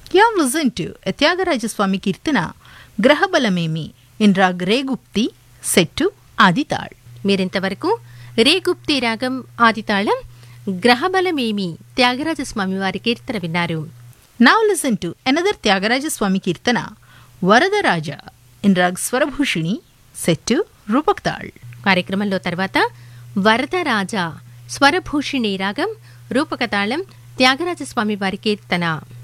You have listened to a Tyagaraja Kirtana, Grahabalamemi in Rag Regupti, set to Adital. మీరింతవరకు రేగుప్తి రాగం ఆదితాళం గ్రహబలమేమి త్యాగరాజస్వామి వారి కీర్తన విన్నారు. Now listen to another Tyagaraja Kirtana, Varadaraja in Rag Swarabhushini, set to Rupaktal. కార్యక్రమంలో తర్వాత వరదరాజ స్వరభూషిణి రాగం రూపకతాళం త్యాగరాజస్వామి వారి కీర్తన.